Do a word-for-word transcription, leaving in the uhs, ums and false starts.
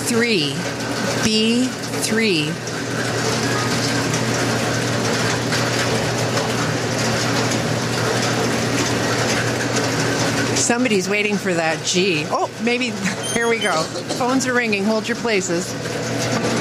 three. B three. Somebody's waiting for that G. Oh, maybe. Here we go. Phones are ringing. Hold your places.